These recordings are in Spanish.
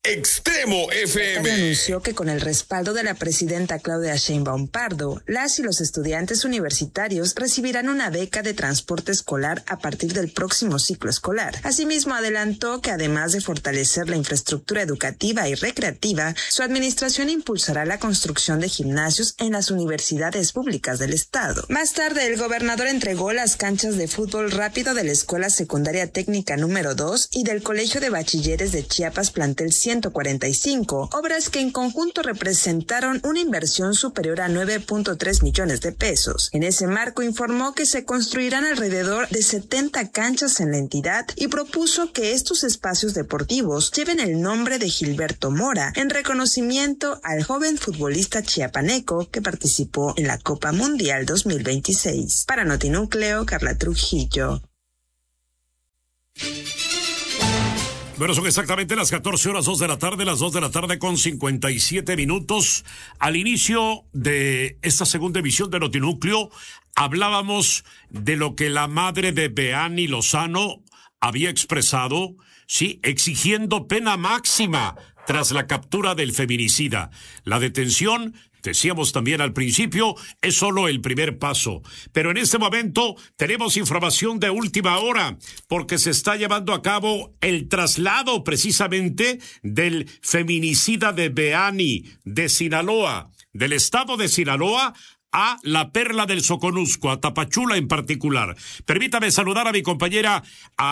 Extremo FM. Anunció que con el respaldo de la presidenta Claudia Sheinbaum Pardo, las y los estudiantes universitarios recibirán una beca de transporte escolar a partir del próximo ciclo escolar. Asimismo, adelantó que además de fortalecer la infraestructura educativa y recreativa, su administración impulsará la construcción de gimnasios en las universidades públicas del estado. Más tarde, el gobernador entregó las canchas de fútbol rápido de la Escuela Secundaria Técnica número 2 y del Colegio de Bachilleres de Chiapas plantel 145, obras que en conjunto representaron una inversión superior a 9.3 millones de pesos. En ese marco informó que se construirán alrededor de 70 canchas en la entidad y propuso que estos espacios deportivos lleven el nombre de Gilberto Mora en reconocimiento al joven futbolista chiapaneco que participó en la Copa Mundial 2026. Para Notinúcleo, Carla Trujillo. Bueno, son exactamente las 14:02 de la tarde, las 2 de la tarde con 57 minutos. Al inicio de esta segunda emisión de Notinúcleo, hablábamos de lo que la madre de Beani Lozano había expresado, sí, exigiendo pena máxima tras la captura del feminicida. La detención, decíamos también al principio, es solo el primer paso. Pero en este momento tenemos información de última hora, porque se está llevando a cabo el traslado precisamente del feminicida de Beani, de Sinaloa, del estado de Sinaloa, a la perla del Soconusco, a Tapachula en particular. Permítame saludar a mi compañera,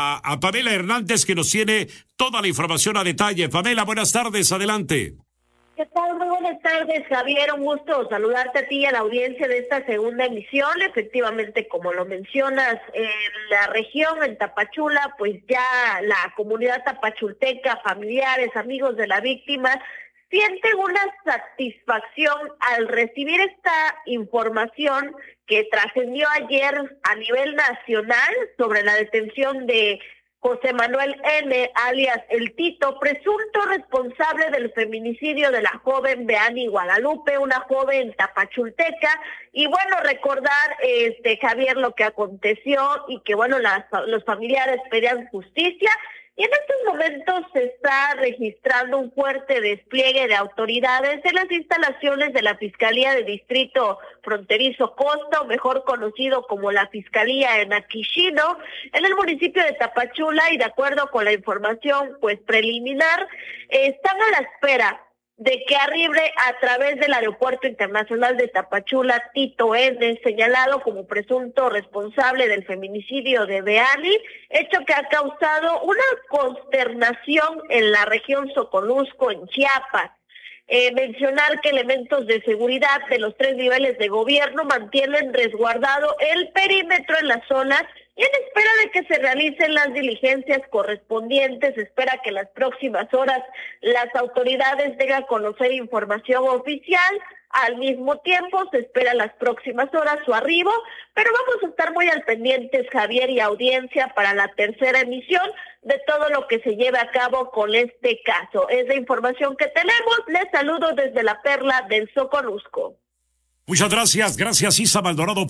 a Pamela Hernández, que nos tiene toda la información a detalle. Pamela, buenas tardes, adelante. ¿Qué tal? Muy buenas tardes, Javier. Un gusto saludarte a ti y a la audiencia de esta segunda emisión. Efectivamente, como lo mencionas, en la región, en Tapachula, pues ya la comunidad tapachulteca, familiares, amigos de la víctima, sienten una satisfacción al recibir esta información que trascendió ayer a nivel nacional sobre la detención de José Manuel N., alias El Tito, presunto responsable del feminicidio de la joven Beani Guadalupe, una joven tapachulteca. Y bueno, recordar, Javier, lo que aconteció y que bueno, los familiares pedían justicia. Y en estos momentos se está registrando un fuerte despliegue de autoridades en las instalaciones de la Fiscalía de Distrito Fronterizo Costa, o mejor conocido como la Fiscalía en Aquishino, en el municipio de Tapachula, y de acuerdo con la información pues preliminar, están a la espera de que arribe a través del Aeropuerto Internacional de Tapachula Tito N., señalado como presunto responsable del feminicidio de Beani, hecho que ha causado una consternación en la región Soconusco, en Chiapas. Mencionar que elementos de seguridad de los 3 niveles de gobierno mantienen resguardado el perímetro en la zona y en espera de que se realicen las diligencias correspondientes. Se espera que en las próximas horas las autoridades den a conocer información oficial. Al mismo tiempo se espera las próximas horas su arribo, pero vamos a estar muy al pendientes, Javier y audiencia, para la tercera emisión de todo lo que se lleve a cabo con este caso. Es la información que tenemos. Les saludo desde la perla del Soconusco. Muchas gracias Isa Maldonado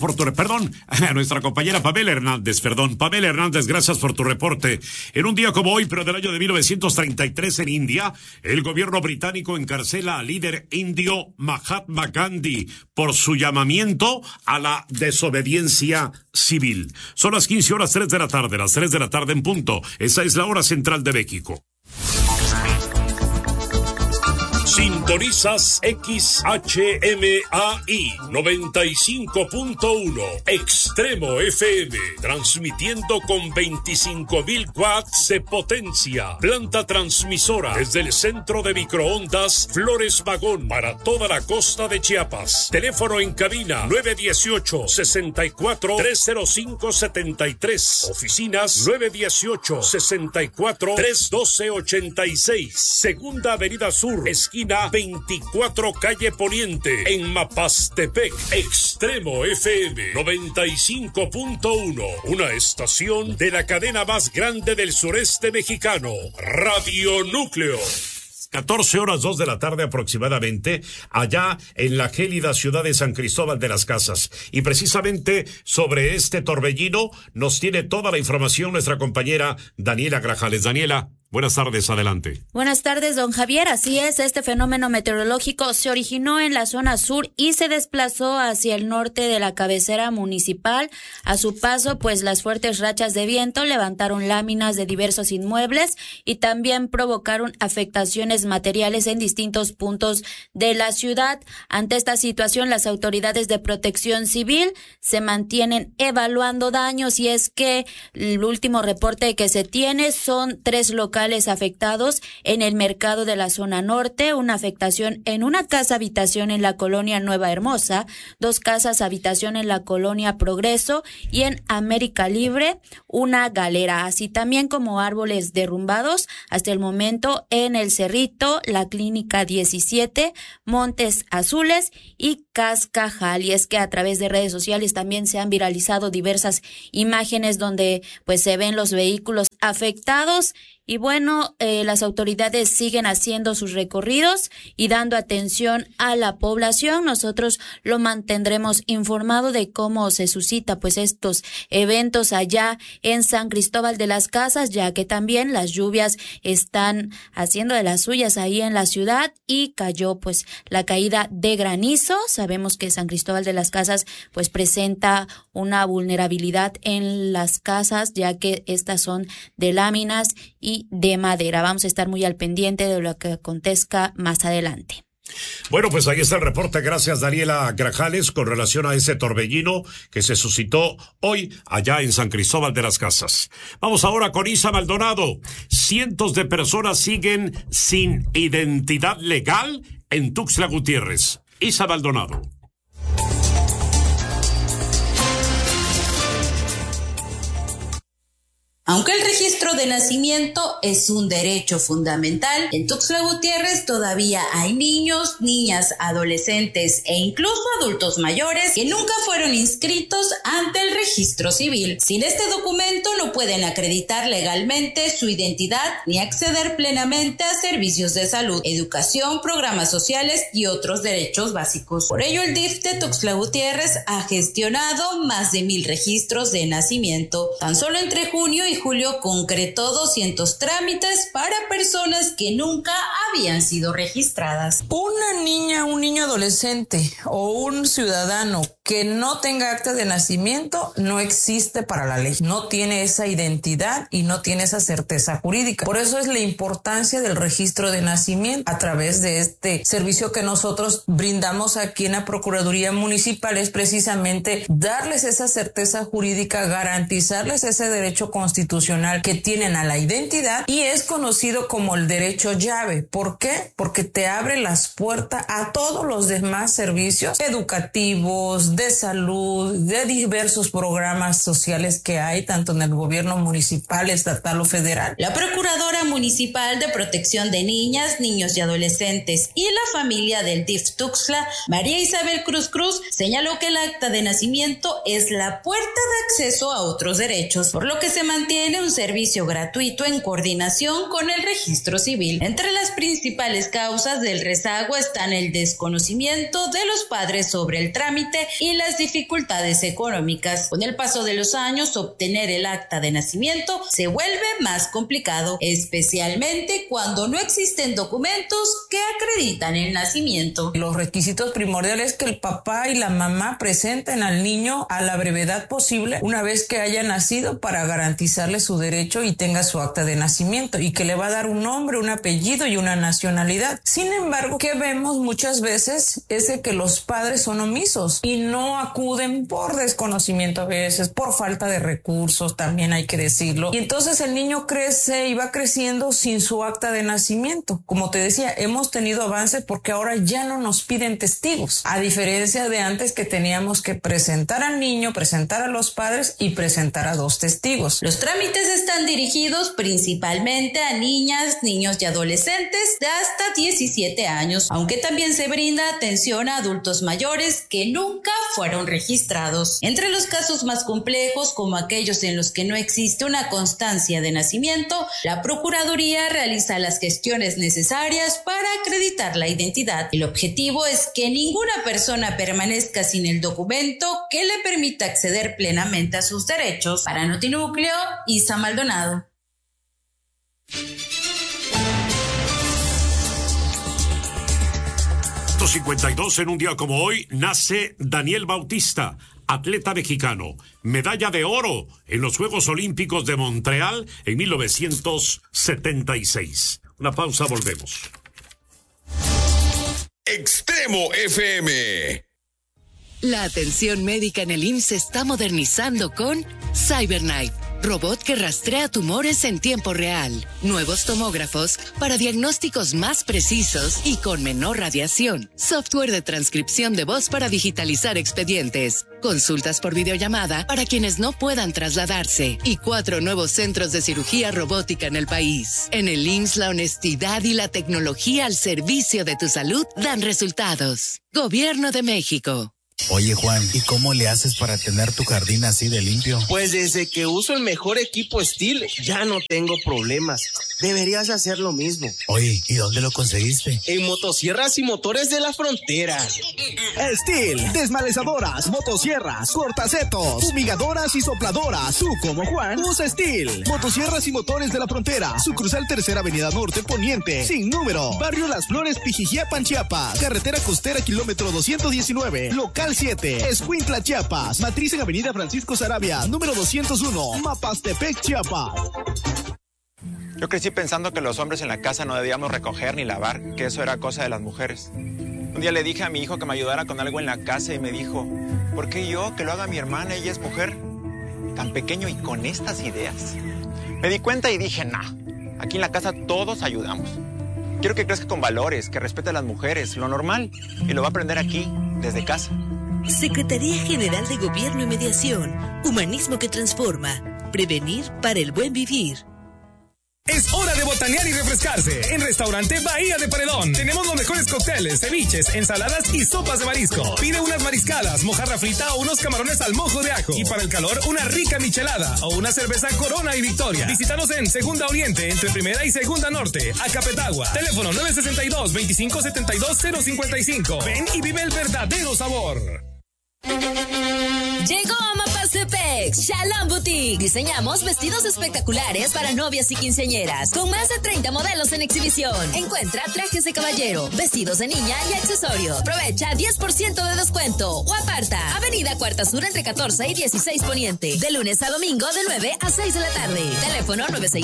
a nuestra compañera Pamela Hernández, gracias por tu reporte. En un día como hoy, pero del año de 1933 en India, el gobierno británico encarcela al líder indio Mahatma Gandhi por su llamamiento a la desobediencia civil. Son las 15:03 de la tarde, las 3 de la tarde en punto. Esa es la hora central de México. Sintonizas XHMAI 95.1 Extremo FM, transmitiendo con 25,000 watts de potencia. Planta transmisora desde el centro de microondas Flores Magón para toda la costa de Chiapas. Teléfono en cabina 918-64-305-73. Oficinas 918-64-312-86. Segunda Avenida Sur, esquina 24 calle Poniente, en Mapastepec. Extremo FM 95.1, una estación de la cadena más grande del sureste mexicano, Radio Núcleo. 14:02 de la tarde aproximadamente, allá en la gélida ciudad de San Cristóbal de las Casas. Y precisamente sobre este torbellino nos tiene toda la información nuestra compañera Daniela Grajales. Daniela. Buenas tardes, adelante. Buenas tardes, don Javier. Así es, este fenómeno meteorológico se originó en la zona sur y se desplazó hacia el norte de la cabecera municipal. A su paso, pues las fuertes rachas de viento levantaron láminas de diversos inmuebles y también provocaron afectaciones materiales en distintos puntos de la ciudad. Ante esta situación, las autoridades de protección civil se mantienen evaluando daños, y es que el último reporte que se tiene son 3 locales afectados en el mercado de la zona norte, una afectación en una casa habitación en la colonia Nueva Hermosa, 2 casas habitación en la colonia Progreso y en América Libre una galera, así también como árboles derrumbados hasta el momento en El Cerrito, la Clínica 17, Montes Azules y Cascajal. Y es que a través de redes sociales también se han viralizado diversas imágenes donde pues se ven los vehículos afectados. Y bueno, las autoridades siguen haciendo sus recorridos y dando atención a la población. Nosotros lo mantendremos informado de cómo se suscita pues estos eventos allá en San Cristóbal de las Casas, ya que también las lluvias están haciendo de las suyas ahí en la ciudad y cayó pues la caída de granizo. Sabemos que San Cristóbal de las Casas pues presenta una vulnerabilidad en las casas, ya que estas son de láminas y de madera. Vamos a estar muy al pendiente de lo que acontezca más adelante. Bueno, pues ahí está el reporte. Gracias, Daniela Grajales, con relación a ese torbellino que se suscitó hoy allá en San Cristóbal de las Casas. Vamos ahora con Isa Maldonado. Cientos de personas siguen sin identidad legal en Tuxtla Gutiérrez. Isa Maldonado. Aunque el registro de nacimiento es un derecho fundamental, en Tuxtla Gutiérrez todavía hay niños, niñas, adolescentes e incluso adultos mayores que nunca fueron inscritos ante el registro civil. Sin este documento no pueden acreditar legalmente su identidad ni acceder plenamente a servicios de salud, educación, programas sociales y otros derechos básicos. Por ello, el DIF de Tuxtla Gutiérrez ha gestionado más de 1,000 registros de nacimiento. Tan solo entre junio y julio concretó 200 trámites para personas que nunca habían sido registradas. Una niña, un niño adolescente o un ciudadano que no tenga acta de nacimiento no existe para la ley. No tiene esa identidad y no tiene esa certeza jurídica. Por eso es la importancia del registro de nacimiento a través de este servicio que nosotros brindamos aquí en la Procuraduría Municipal. Es precisamente darles esa certeza jurídica, garantizarles ese derecho constitucional que tienen a la identidad, y es conocido como el derecho llave. ¿Por qué? Porque te abre las puertas a todos los demás servicios educativos, de salud, de diversos programas sociales que hay tanto en el gobierno municipal, estatal o federal. La Procuradora Municipal de Protección de Niñas, Niños y Adolescentes y la familia del DIF Tuxtla, María Isabel Cruz, señaló que el acta de nacimiento es la puerta de acceso a otros derechos, por lo que se mantiene un servicio gratuito en coordinación con el registro civil. Entre las principales causas del rezago están el desconocimiento de los padres sobre el trámite y las dificultades económicas. Con el paso de los años, obtener el acta de nacimiento se vuelve más complicado, especialmente cuando no existen documentos que acreditan el nacimiento. Los requisitos primordiales es que el papá y la mamá presenten al niño a la brevedad posible una vez que haya nacido, para garantizarle su derecho y tenga su acta de nacimiento, y que le va a dar un nombre, un apellido y una nacionalidad. Sin embargo, que vemos muchas veces es de que los padres son omisos y no acuden por desconocimiento, a veces por falta de recursos, también hay que decirlo, y entonces el niño crece y va creciendo sin su acta de nacimiento. Como te decía, hemos tenido avances porque ahora ya no nos piden testigos, a diferencia de antes que teníamos que presentar al niño, presentar a los padres y presentar a 2 testigos. Los trámites están dirigidos principalmente a niñas, niños y adolescentes de hasta 17 años, aunque también se brinda atención a adultos mayores que nunca fueron registrados. Entre los casos más complejos, como aquellos en los que no existe una constancia de nacimiento, la Procuraduría realiza las gestiones necesarias para acreditar la identidad. El objetivo es que ninguna persona permanezca sin el documento que le permita acceder plenamente a sus derechos. Para Notinúcleo, Isa Maldonado. 1952, en un día como hoy, nace Daniel Bautista, atleta mexicano, medalla de oro en los Juegos Olímpicos de Montreal en 1976. Una pausa, volvemos. Extremo FM. La atención médica en el IMSS se está modernizando con CyberKnife, robot que rastrea tumores en tiempo real. Nuevos tomógrafos para diagnósticos más precisos y con menor radiación. Software de transcripción de voz para digitalizar expedientes. Consultas por videollamada para quienes no puedan trasladarse. Y 4 nuevos centros de cirugía robótica en el país. En el IMSS, la honestidad y la tecnología al servicio de tu salud dan resultados. Gobierno de México. Oye, Juan, ¿y cómo le haces para tener tu jardín así de limpio? Pues desde que uso el mejor equipo Stihl, ya no tengo problemas. Deberías hacer lo mismo. Oye, ¿y dónde lo conseguiste? En Motosierras y Motores de la Frontera. Stihl, desmalezadoras, motosierras, cortacetos, fumigadoras y sopladoras. Tú, como Juan, usa Stihl. Motosierras y Motores de la Frontera. Sucursal Tercera Avenida Norte Poniente. Sin número. Barrio Las Flores, Pijijiapan, Chiapas. Carretera Costera, kilómetro 219. Local 7, Escuintla, Chiapas. Matriz en Avenida Francisco Sarabia, número 201, Mapastepec, Chiapas. Yo crecí pensando que los hombres en la casa no debíamos recoger ni lavar, que eso era cosa de las mujeres. Un día le dije a mi hijo que me ayudara con algo en la casa y me dijo, ¿por qué yo? Que lo haga mi hermana, ella es mujer. Tan pequeño y con estas ideas. Me di cuenta y dije, no, aquí en la casa todos ayudamos. Quiero que crezca con valores, que respete a las mujeres, lo normal, y lo va a aprender aquí, desde casa. Secretaría General de Gobierno y Mediación. Humanismo que transforma. Prevenir para el buen vivir. Es hora de botanear y refrescarse en Restaurante Bahía de Paredón. Tenemos los mejores cócteles, ceviches, ensaladas y sopas de marisco. Pide unas mariscadas, mojarra frita o unos camarones al mojo de ajo. Y para el calor, una rica michelada o una cerveza Corona y Victoria. Visítanos en Segunda Oriente, entre Primera y Segunda Norte, Acapetagua. Teléfono 962-2572-055. Ven y vive el verdadero sabor. Llegó a Mapastepec, Shalom Boutique. Diseñamos vestidos espectaculares para novias y quinceañeras, con más de 30 modelos en exhibición. Encuentra trajes de caballero, vestidos de niña y accesorios. Aprovecha 10% de descuento o aparta. Avenida Cuarta Sur entre 14 y 16 Poniente. De lunes a domingo de 9 a 6 de la tarde. Teléfono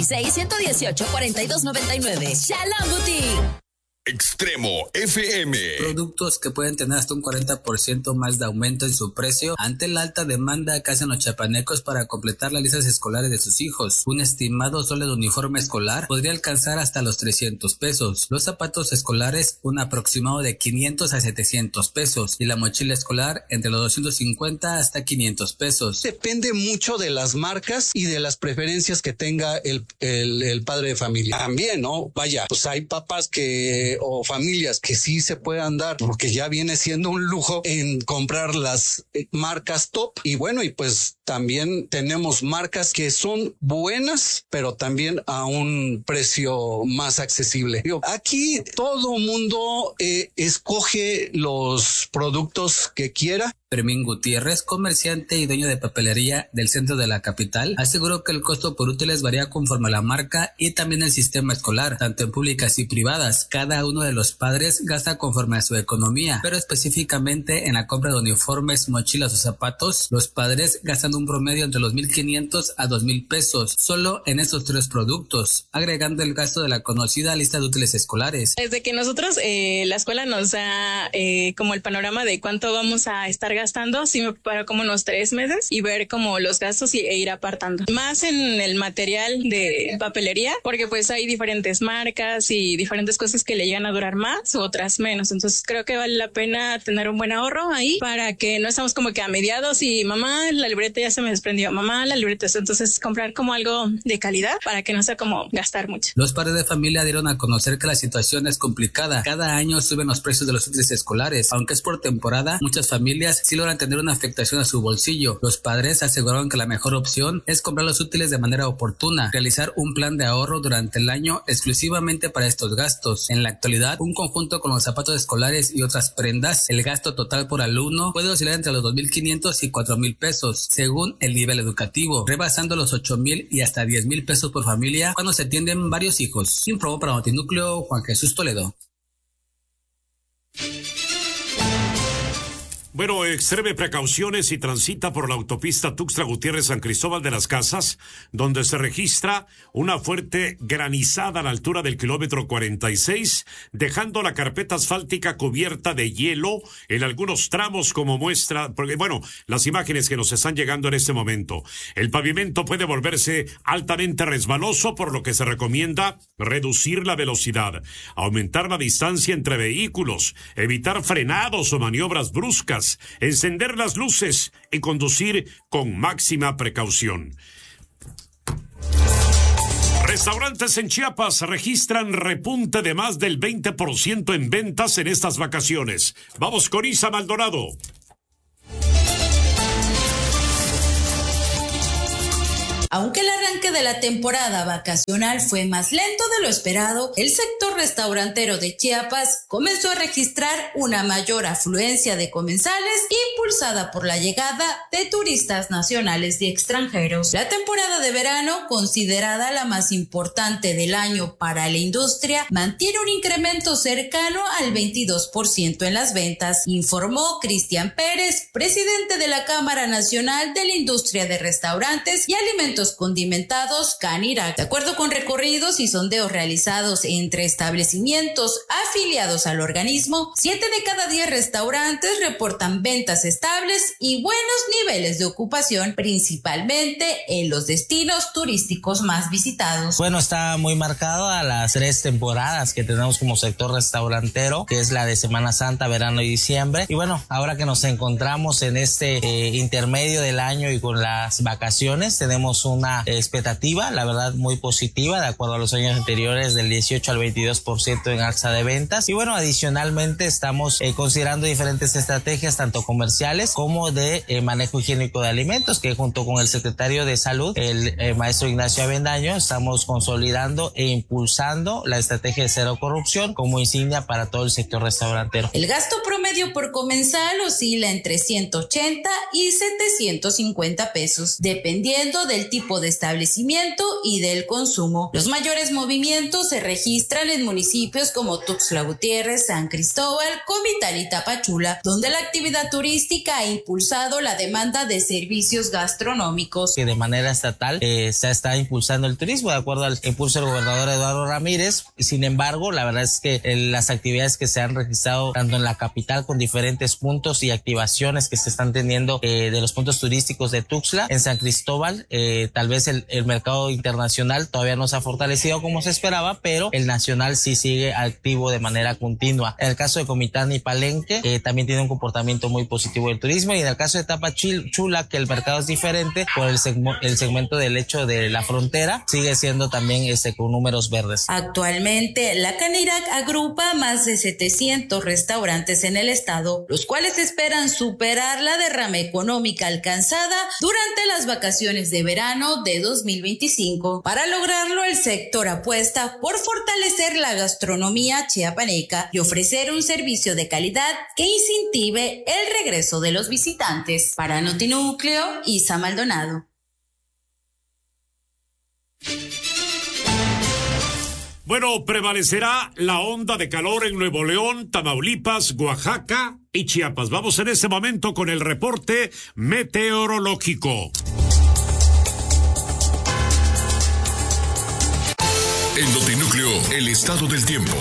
966-118-4299. Shalom Boutique. Extremo FM. Productos que pueden tener hasta un 40% más de aumento en su precio ante la alta demanda que hacen los chapanecos para completar las listas escolares de sus hijos. Un estimado solo de uniforme escolar podría alcanzar hasta los 300 pesos. Los zapatos escolares, un aproximado de 500 a 700 pesos. Y la mochila escolar, entre los 250 hasta 500 pesos. Depende mucho de las marcas y de las preferencias que tenga el padre de familia. También, ¿no? Vaya, pues hay papás o familias que sí se puedan dar, porque ya viene siendo un lujo en comprar las marcas top. Y bueno, y pues también tenemos marcas que son buenas, pero también a un precio más accesible. Aquí todo mundo escoge los productos que quiera. Fermín Gutiérrez, comerciante y dueño de papelería del centro de la capital, aseguró que el costo por útiles varía conforme a la marca y también el sistema escolar, tanto en públicas y privadas. Cada uno de los padres gasta conforme a su economía, pero específicamente en la compra de uniformes, mochilas o zapatos, los padres gastan un promedio entre los 1,500 a 2,000 pesos, solo en estos 3 productos, agregando el gasto de la conocida lista de útiles escolares. Desde que nosotros, la escuela nos da como el panorama de cuánto vamos a estar gastando, sí me preparo como unos 3 meses y ver como los gastos e ir apartando. Más en el material de papelería, porque pues hay diferentes marcas y diferentes cosas que le llegan a durar más u otras menos. Entonces creo que vale la pena tener un buen ahorro ahí para que no estamos como que a mediados y mamá, la libreta ya se me desprendió, mamá, la libreta. Entonces comprar como algo de calidad para que no sea como gastar mucho. Los padres de familia dieron a conocer que la situación es complicada. Cada año suben los precios de los útiles escolares. Aunque es por temporada, muchas familias sí logran tener una afectación a su bolsillo. Los padres aseguraron que la mejor opción es comprar los útiles de manera oportuna, realizar un plan de ahorro durante el año exclusivamente para estos gastos. En la actualidad, un conjunto con los zapatos escolares y otras prendas, el gasto total por alumno puede oscilar entre los 2,500 y 4,000 pesos, según el nivel educativo, rebasando los 8,000 y hasta 10,000 pesos por familia cuando se atienden varios hijos. Informó para Notinúcleo Juan Jesús Toledo. Bueno, extreme precauciones si transita por la autopista Tuxtla Gutiérrez San Cristóbal de las Casas, donde se registra una fuerte granizada a la altura del kilómetro 46, dejando la carpeta asfáltica cubierta de hielo en algunos tramos, como muestra, porque bueno, las imágenes que nos están llegando en este momento. El pavimento puede volverse altamente resbaloso, por lo que se recomienda reducir la velocidad, aumentar la distancia entre vehículos, evitar frenados o maniobras bruscas, encender las luces y conducir con máxima precaución. Restaurantes en Chiapas registran repunte de más del 20% en ventas en estas vacaciones. Vamos con Isa Maldonado. Aunque el arranque de la temporada vacacional fue más lento de lo esperado, el sector restaurantero de Chiapas comenzó a registrar una mayor afluencia de comensales impulsada por la llegada de turistas nacionales y extranjeros. La temporada de verano, considerada la más importante del año para la industria, mantiene un incremento cercano al 22% en las ventas, informó Cristian Pérez, presidente de la Cámara Nacional de la Industria de Restaurantes y Alimentos Condimentados, Canirac. De acuerdo con recorridos y sondeos realizados entre establecimientos afiliados al organismo, 7 de cada 10 restaurantes reportan ventas estables y buenos niveles de ocupación, principalmente en los destinos turísticos más visitados. Bueno, está muy marcado a las 3 temporadas que tenemos como sector restaurantero, que es la de Semana Santa, verano y diciembre. Y bueno, ahora que nos encontramos en este intermedio del año y con las vacaciones, tenemos una expectativa, la verdad, muy positiva, de acuerdo a los años anteriores, del 18 al 22% en alza de ventas. Y bueno, adicionalmente estamos considerando diferentes estrategias, tanto comerciales como de manejo higiénico de alimentos, que junto con el secretario de Salud, el maestro Ignacio Avendaño, estamos consolidando e impulsando la estrategia de cero corrupción como insignia para todo el sector restaurantero. El gasto promedio por comensal oscila entre 180 y 750 pesos, dependiendo del tipo de establecimiento y del consumo. Los mayores movimientos se registran en municipios como Tuxtla Gutiérrez, San Cristóbal, Comitán y Tapachula, donde la actividad turística ha impulsado la demanda de servicios gastronómicos. Que de manera estatal se está impulsando el turismo, de acuerdo al impulso del gobernador Eduardo Ramírez. Sin embargo, la verdad es que las actividades que se han registrado tanto en la capital con diferentes puntos y activaciones que se están teniendo de los puntos turísticos de Tuxtla, en San Cristóbal, tal vez el mercado internacional todavía no se ha fortalecido como se esperaba, pero el nacional sí sigue activo de manera continua. En el caso de Comitán y Palenque, también tiene un comportamiento muy positivo del turismo, y en el caso de Tapachula, que el mercado es diferente por el segmento del hecho de la frontera, sigue siendo también con números verdes. Actualmente, la Canirac agrupa más de 700 restaurantes en el estado, los cuales esperan superar la derrama económica alcanzada durante las vacaciones de verano de 2025. Para lograrlo, el sector apuesta por fortalecer la gastronomía chiapaneca y ofrecer un servicio de calidad que incentive el regreso de los visitantes. Para Notinúcleo, Isa Maldonado. Bueno, prevalecerá la onda de calor en Nuevo León, Tamaulipas, Oaxaca y Chiapas. Vamos en este momento con el reporte meteorológico. En Notinúcleo, el estado del tiempo.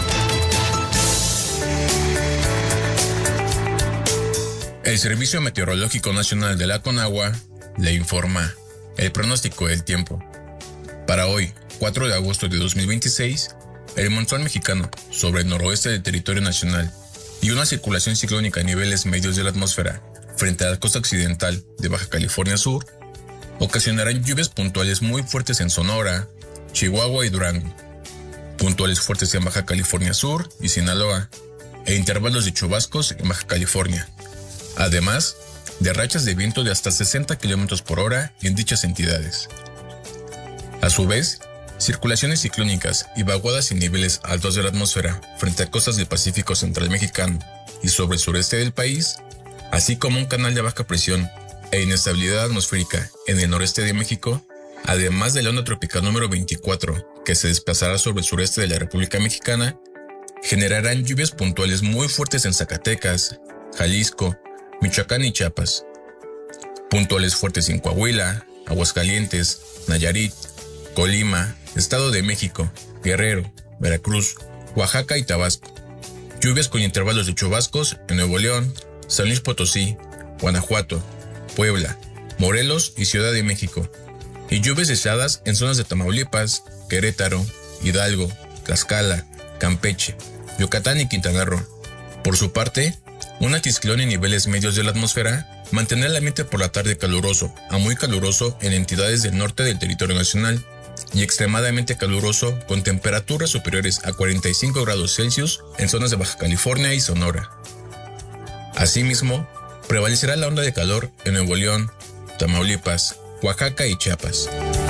El Servicio Meteorológico Nacional de la Conagua le informa el pronóstico del tiempo. Para hoy, 4 de agosto de 2026, el monzón mexicano sobre el noroeste del territorio nacional y una circulación ciclónica a niveles medios de la atmósfera frente a la costa occidental de Baja California Sur ocasionarán lluvias puntuales muy fuertes en Sonora, Chihuahua y Durango, puntuales fuertes en Baja California Sur y Sinaloa, e intervalos de chubascos en Baja California, además de rachas de viento de hasta 60 km por hora en dichas entidades. A su vez, circulaciones ciclónicas y vaguadas en niveles altos de la atmósfera frente a costas del Pacífico Central Mexicano y sobre el sureste del país, así como un canal de baja presión e inestabilidad atmosférica en el noreste de México, además de la onda tropical número 24, que se desplazará sobre el sureste de la República Mexicana, generarán lluvias puntuales muy fuertes en Zacatecas, Jalisco, Michoacán y Chiapas. Puntuales fuertes en Coahuila, Aguascalientes, Nayarit, Colima, Estado de México, Guerrero, Veracruz, Oaxaca y Tabasco. Lluvias con intervalos de chubascos en Nuevo León, San Luis Potosí, Guanajuato, Puebla, Morelos y Ciudad de México. Y lluvias aisladas en zonas de Tamaulipas, Querétaro, Hidalgo, Tlaxcala, Campeche, Yucatán y Quintana Roo. Por su parte, un anticiclón en niveles medios de la atmósfera mantendrá el ambiente por la tarde caluroso a muy caluroso en entidades del norte del territorio nacional y extremadamente caluroso con temperaturas superiores a 45 grados Celsius en zonas de Baja California y Sonora. Asimismo, prevalecerá la onda de calor en Nuevo León, Tamaulipas, Oaxaca y Chiapas.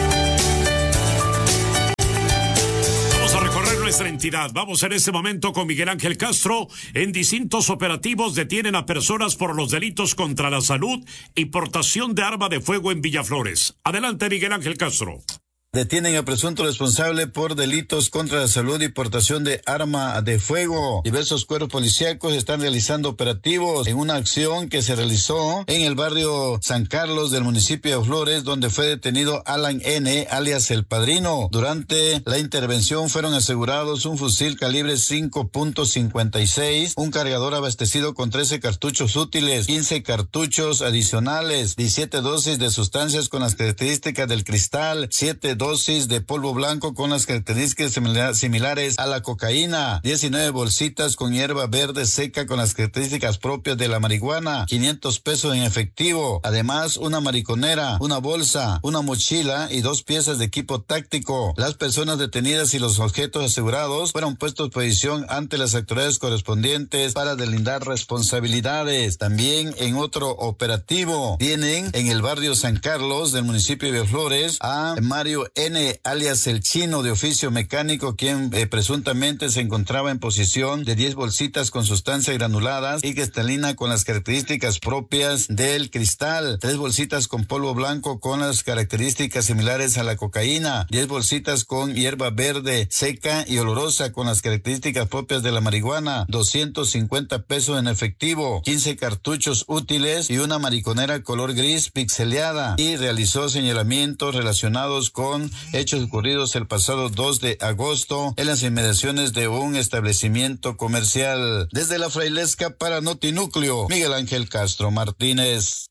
Nuestra entidad. Vamos en este momento con Miguel Ángel Castro. En distintos operativos detienen a personas por los delitos contra la salud y portación de arma de fuego en Villaflores. Adelante, Miguel Ángel Castro. Detienen a presunto responsable por delitos contra la salud y portación de arma de fuego. Diversos cuerpos policíacos están realizando operativos en una acción que se realizó en el barrio San Carlos del municipio de Flores, donde fue detenido Alan N., alias El Padrino. Durante la intervención fueron asegurados un fusil calibre 5.56, un cargador abastecido con 13 cartuchos útiles, 15 cartuchos adicionales, 17 dosis de sustancias con las características del cristal, 7 dosis de polvo blanco con las características similares a la cocaína, 19 bolsitas con hierba verde seca con las características propias de la marihuana, 500 pesos en efectivo, además una mariconera, una bolsa, una mochila y 2 piezas de equipo táctico. Las personas detenidas y los objetos asegurados fueron puestos a disposición ante las autoridades correspondientes para delindar responsabilidades. También en otro operativo tienen en el barrio San Carlos del municipio de Flores a Mario N., alias El Chino, de oficio mecánico, quien presuntamente se encontraba en posesión de 10 bolsitas con sustancias granuladas y cristalina con las características propias del cristal, 3 bolsitas con polvo blanco con las características similares a la cocaína, 10 bolsitas con hierba verde seca y olorosa con las características propias de la marihuana, 250 pesos en efectivo, 15 cartuchos útiles y una mariconera color gris pixeleada, y realizó señalamientos relacionados con hechos ocurridos el pasado 2 de agosto en las inmediaciones de un establecimiento comercial. Desde la Frailesca para Notinúcleo, Miguel Ángel Castro Martínez.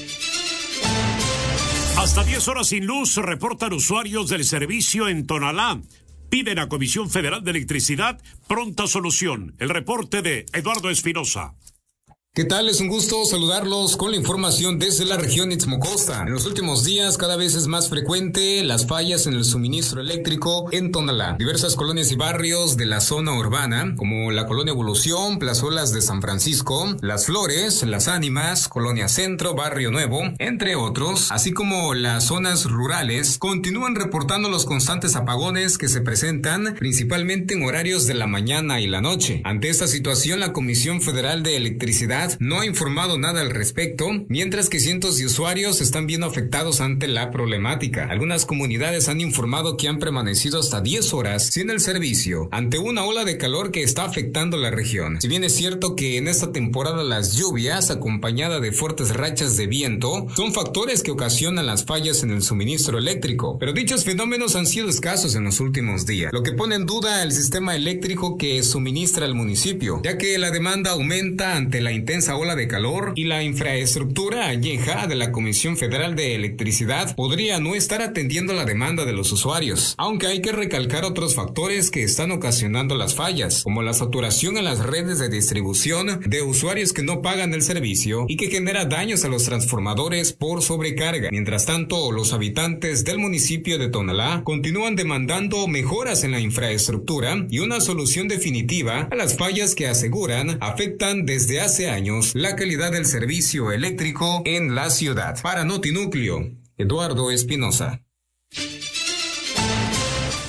Hasta 10 horas sin luz, reportan usuarios del servicio en Tonalá. Piden a Comisión Federal de Electricidad pronta solución. El reporte de Eduardo Espinosa. ¿Qué tal? Es un gusto saludarlos con la información desde la región Istmo Costa. En los últimos días cada vez es más frecuente las fallas en el suministro eléctrico en Tonalá. Diversas colonias y barrios de la zona urbana, como la Colonia Evolución, Plazuelas de San Francisco, Las Flores, Las Ánimas, Colonia Centro, Barrio Nuevo, entre otros, así como las zonas rurales, continúan reportando los constantes apagones que se presentan principalmente en horarios de la mañana y la noche. Ante esta situación, la Comisión Federal de Electricidad no ha informado nada al respecto, mientras que cientos de usuarios están viendo afectados ante la problemática. Algunas comunidades han informado que han permanecido hasta 10 horas sin el servicio ante una ola de calor que está afectando la región. Si bien es cierto que en esta temporada las lluvias, acompañada de fuertes rachas de viento, son factores que ocasionan las fallas en el suministro eléctrico, pero dichos fenómenos han sido escasos en los últimos días, lo que pone en duda el sistema eléctrico que suministra el municipio, ya que la demanda aumenta ante la intensa ola de calor y la infraestructura añeja de la Comisión Federal de Electricidad podría no estar atendiendo la demanda de los usuarios, aunque hay que recalcar otros factores que están ocasionando las fallas, como la saturación en las redes de distribución de usuarios que no pagan el servicio y que genera daños a los transformadores por sobrecarga. Mientras tanto, los habitantes del municipio de Tonalá continúan demandando mejoras en la infraestructura y una solución definitiva a las fallas que aseguran afectan desde hace años la calidad del servicio eléctrico en la ciudad. Para Notinúcleo, Eduardo Espinosa.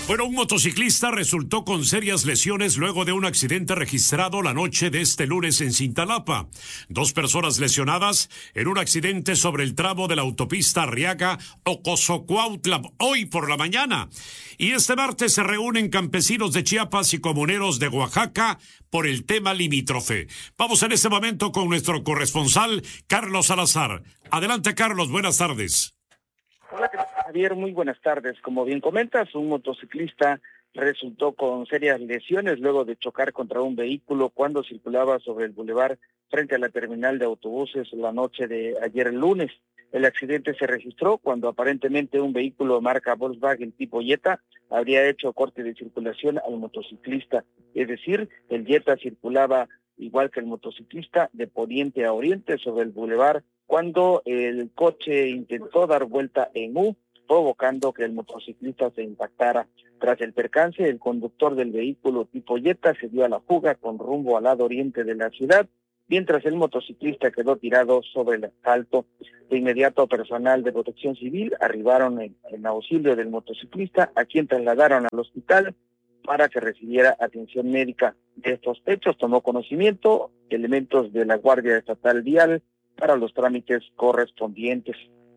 Bueno, un motociclista resultó con serias lesiones luego de un accidente registrado la noche de este lunes en Cintalapa. 2 personas lesionadas en un accidente sobre el tramo de la autopista Arriaga-Ocosocuautla hoy por la mañana. Y este martes se reúnen campesinos de Chiapas y comuneros de Oaxaca por el tema limítrofe. Vamos en este momento con nuestro corresponsal, Carlos Salazar. Adelante, Carlos, buenas tardes. Hola, Javier, muy buenas tardes. Como bien comentas, un motociclista resultó con serias lesiones luego de chocar contra un vehículo cuando circulaba sobre el bulevar frente a la terminal de autobuses la noche de ayer el lunes. El accidente se registró cuando aparentemente un vehículo marca Volkswagen tipo Jetta habría hecho corte de circulación al motociclista. Es decir, el Jetta circulaba igual que el motociclista de poniente a oriente sobre el bulevar cuando el coche intentó dar vuelta en U, provocando que el motociclista se impactara. Tras el percance, el conductor del vehículo tipo Jetta se dio a la fuga con rumbo al lado oriente de la ciudad, mientras el motociclista quedó tirado sobre el asfalto. De inmediato, personal de Protección Civil arribaron en auxilio del motociclista, a quien trasladaron al hospital para que recibiera atención médica. De estos hechos tomó conocimiento elementos de la Guardia Estatal Vial para los trámites correspondientes.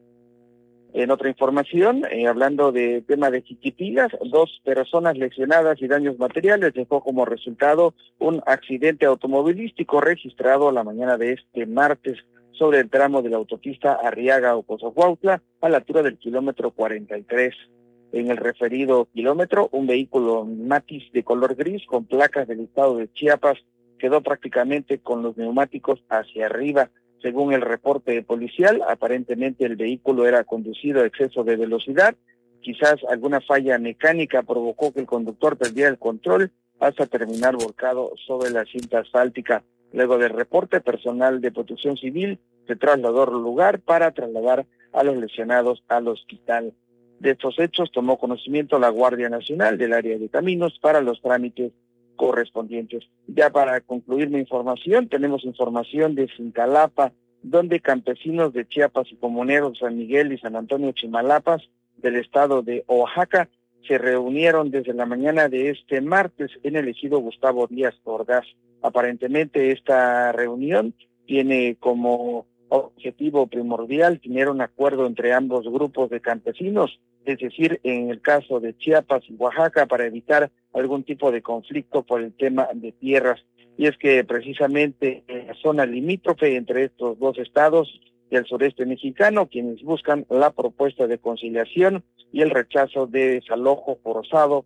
En otra información, hablando de tema de Chiquipilas, 2 personas lesionadas y daños materiales dejó como resultado un accidente automovilístico registrado la mañana de este martes sobre el tramo de la autopista Arriaga-Ocosocuautla a la altura del kilómetro 43. En el referido kilómetro, un vehículo Matiz de color gris con placas del estado de Chiapas quedó prácticamente con los neumáticos hacia arriba. Según el reporte policial, aparentemente el vehículo era conducido a exceso de velocidad. Quizás alguna falla mecánica provocó que el conductor perdiera el control hasta terminar volcado sobre la cinta asfáltica. Luego del reporte, personal de Protección Civil se trasladó al lugar para trasladar a los lesionados al hospital. De estos hechos tomó conocimiento la Guardia Nacional del área de caminos para los trámites correspondientes. Ya para concluir mi información, tenemos información de Cintalapa, donde campesinos de Chiapas y comuneros San Miguel y San Antonio Chimalapas del estado de Oaxaca se reunieron desde la mañana de este martes en el ejido Gustavo Díaz Ordaz. Aparentemente esta reunión tiene como objetivo primordial tener un acuerdo entre ambos grupos de campesinos, es decir, en el caso de Chiapas y Oaxaca, para evitar algún tipo de conflicto por el tema de tierras. Y es que precisamente en la zona limítrofe entre estos 2 estados del sureste mexicano, quienes buscan la propuesta de conciliación y el rechazo de desalojo forzado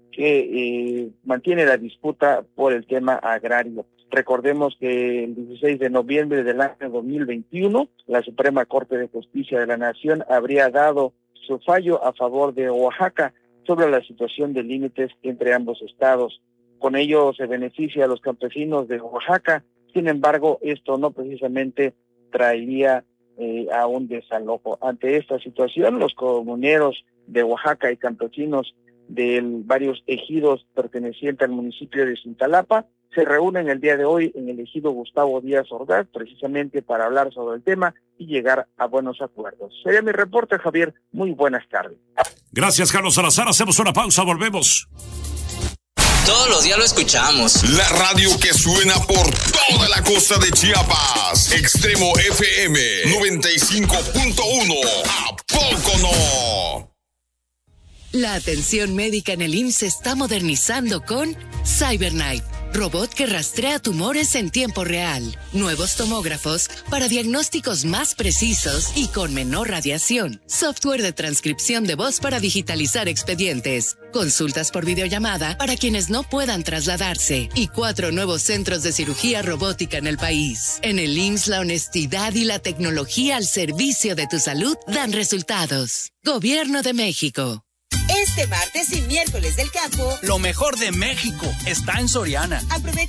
que mantiene la disputa por el tema agrario. Recordemos que el 16 de noviembre del año 2021, la Suprema Corte de Justicia de la Nación habría dado su fallo a favor de Oaxaca sobre la situación de límites entre ambos estados. Con ello se beneficia a los campesinos de Oaxaca. Sin embargo, esto no precisamente traería a un desalojo. Ante esta situación, los comuneros de Oaxaca y campesinos de varios ejidos pertenecientes al municipio de Cintalapa se reúnen el día de hoy en el ejido Gustavo Díaz Ordaz, precisamente para hablar sobre el tema y llegar a buenos acuerdos. Sería mi reporte, Javier. Muy buenas tardes. Gracias, Carlos Salazar. Hacemos una pausa, volvemos. Todos los días lo escuchamos. La radio que suena por toda la costa de Chiapas. Extremo FM 95.1. ¿A poco no? La atención médica en el IMSS se está modernizando con CyberKnife, robot que rastrea tumores en tiempo real. Nuevos tomógrafos para diagnósticos más precisos y con menor radiación. Software de transcripción de voz para digitalizar expedientes. Consultas por videollamada para quienes no puedan trasladarse. Y 4 nuevos centros de cirugía robótica en el país. En el IMSS, la honestidad y la tecnología al servicio de tu salud dan resultados. Gobierno de México. Este martes y miércoles del campo, lo mejor de México está en Soriana. Aprovecha